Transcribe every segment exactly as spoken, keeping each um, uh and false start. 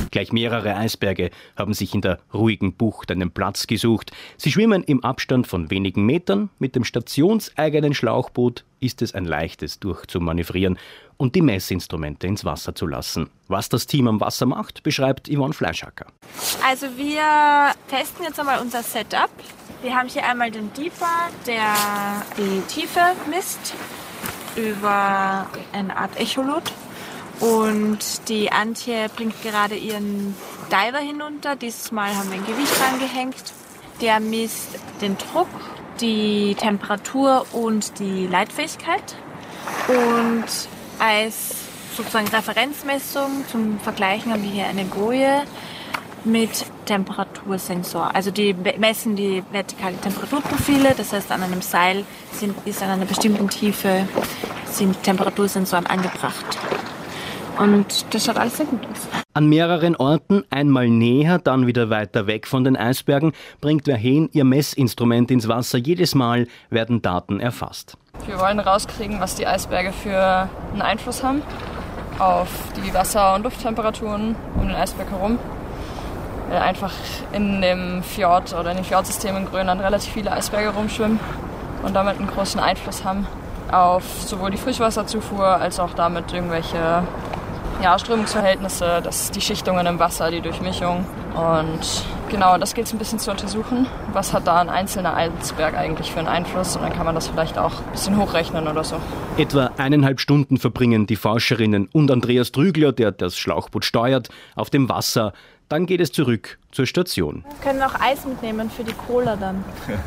Gleich mehrere Eisberge haben sich in der ruhigen Bucht einen Platz gesucht. Sie schwimmen im Abstand von wenigen Metern. Mit dem stationseigenen Schlauchboot ist es ein leichtes durchzumanövrieren und die Messinstrumente ins Wasser zu lassen. Was das Team am Wasser macht, beschreibt Yvonne Fleischhacker. Also wir testen jetzt einmal unser Setup. Wir haben hier einmal den Deeper, der die Tiefe misst über eine Art Echolot. Und die Antje bringt gerade ihren Diver hinunter. Dieses Mal haben wir ein Gewicht rangehängt. Der misst den Druck, die Temperatur und die Leitfähigkeit. Und als sozusagen Referenzmessung zum Vergleichen haben wir hier eine Boje mit Temperatursensor. Also die messen die vertikale Temperaturprofile. Das heißt, an einem Seil sind, ist an einer bestimmten Tiefe sind Temperatursensoren angebracht. Und das schaut alles sehr gut aus. An mehreren Orten, einmal näher, dann wieder weiter weg von den Eisbergen, bringt Verheyen ihr Messinstrument ins Wasser. Jedes Mal werden Daten erfasst. Wir wollen rauskriegen, was die Eisberge für einen Einfluss haben auf die Wasser- und Lufttemperaturen um den Eisberg herum. Weil einfach in dem Fjord oder in dem Fjordsystem in Grönland relativ viele Eisberge rumschwimmen und damit einen großen Einfluss haben auf sowohl die Frischwasserzufuhr als auch damit irgendwelche ja, Strömungsverhältnisse, das, die Schichtungen im Wasser, die Durchmischung. Und genau, das gilt es ein bisschen zu untersuchen. Was hat da ein einzelner Eisberg eigentlich für einen Einfluss? Und dann kann man das vielleicht auch ein bisschen hochrechnen oder so. Etwa eineinhalb Stunden verbringen die Forscherinnen und Andreas Trügler, der das Schlauchboot steuert, auf dem Wasser. Dann geht es zurück zur Station. Wir können auch Eis mitnehmen für die Cola dann.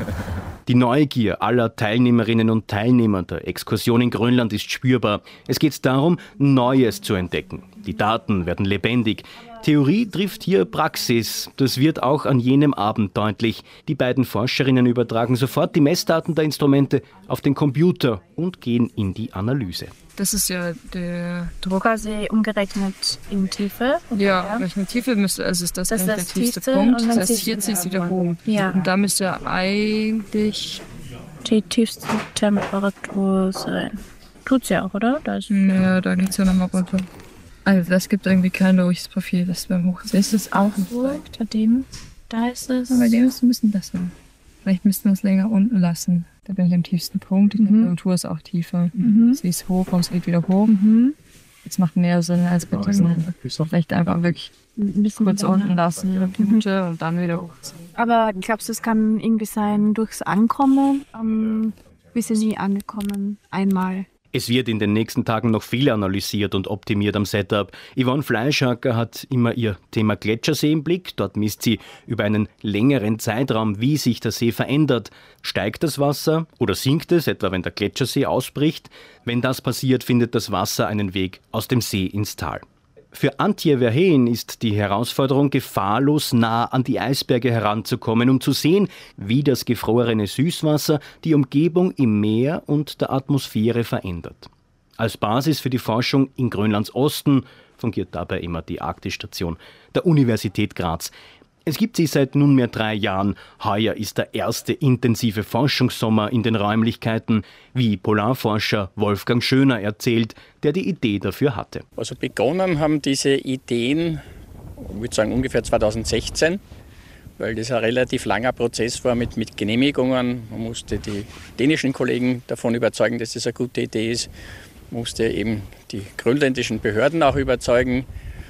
Die Neugier aller Teilnehmerinnen und Teilnehmer der Exkursion in Grönland ist spürbar. Es geht darum, Neues zu entdecken. Die Daten werden lebendig. Theorie trifft hier Praxis. Das wird auch an jenem Abend deutlich. Die beiden Forscherinnen übertragen sofort die Messdaten der Instrumente auf den Computer und gehen in die Analyse. Das ist ja der Druck. Quasi umgerechnet in Tiefe. Ja, in Tiefe müsste, also ist das, das, ist der das tiefste tiefste Punkt. Und das heißt, hier zieht es wieder hoch. Ja. Und da müsste eigentlich die tiefste Temperatur sein. Tut's ja auch, oder? Da ist ja, da geht's ja nochmal runter. Also das gibt irgendwie kein logisches Profil, das beim Hochziehen. Ist es auch so? Bei dem, da ist es. Aber bei dem ist es ein bisschen besser. Vielleicht müssten wir es länger unten lassen. Da bin ich am tiefsten Punkt. Die Mhm. Temperatur ist auch tiefer. Mhm. Sie ist hoch und es geht wieder hoch. Mhm. Das macht mehr Sinn als bei diesem. Vielleicht einfach wirklich ein bisschen kurz unten lassen mit der Minute und dann wieder hochziehen. Aber glaubst du, es kann irgendwie sein durchs Ankommen? Ähm, wie sind Sie angekommen? Einmal. Es wird in den nächsten Tagen noch viel analysiert und optimiert am Setup. Yvonne Fleischhacker hat immer ihr Thema Gletschersee im Blick. Dort misst sie über einen längeren Zeitraum, wie sich der See verändert. Steigt das Wasser oder sinkt es, etwa wenn der Gletschersee ausbricht? Wenn das passiert, findet das Wasser einen Weg aus dem See ins Tal. Für Antje Verheyen ist die Herausforderung, gefahrlos nah an die Eisberge heranzukommen, um zu sehen, wie das gefrorene Süßwasser die Umgebung im Meer und der Atmosphäre verändert. Als Basis für die Forschung in Grönlands Osten fungiert dabei immer die Arktis-Station der Universität Graz. Es gibt sie seit nunmehr drei Jahren. Heuer ist der erste intensive Forschungssommer in den Räumlichkeiten, wie Polarforscher Wolfgang Schöner erzählt, der die Idee dafür hatte. Also begonnen haben diese Ideen, ich würde sagen ungefähr zweitausendsechzehn, weil das ein relativ langer Prozess war mit, mit Genehmigungen. Man musste die dänischen Kollegen davon überzeugen, dass das eine gute Idee ist. Man musste eben die grönländischen Behörden auch überzeugen.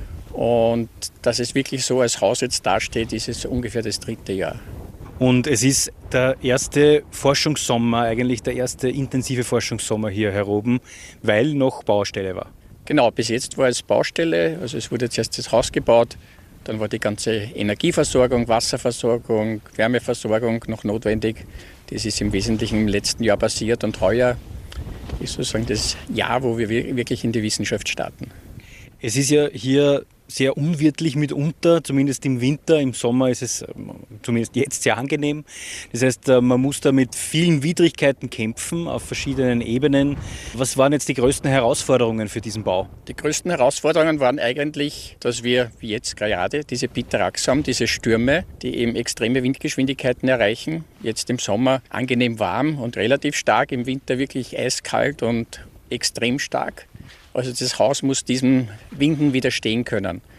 Und dass es wirklich so als Haus jetzt dasteht, ist es ungefähr das dritte Jahr. Und es ist der erste Forschungssommer, eigentlich der erste intensive Forschungssommer hier heroben, weil noch Baustelle war. Genau, bis jetzt war es Baustelle, also es wurde zuerst das Haus gebaut, dann war die ganze Energieversorgung, Wasserversorgung, Wärmeversorgung noch notwendig. Das ist im Wesentlichen im letzten Jahr passiert und heuer ist sozusagen das Jahr, wo wir wirklich in die Wissenschaft starten. Es ist ja hier sehr unwirtlich mitunter, zumindest im Winter. Im Sommer ist es zumindest jetzt sehr angenehm. Das heißt, man muss da mit vielen Widrigkeiten kämpfen auf verschiedenen Ebenen. Was waren jetzt die größten Herausforderungen für diesen Bau? Die größten Herausforderungen waren eigentlich, dass wir, wie jetzt gerade, diese Pitarax haben, diese Stürme, die eben extreme Windgeschwindigkeiten erreichen. Jetzt im Sommer angenehm warm und relativ stark, im Winter wirklich eiskalt und extrem stark. Also das Haus muss diesen Winden widerstehen können.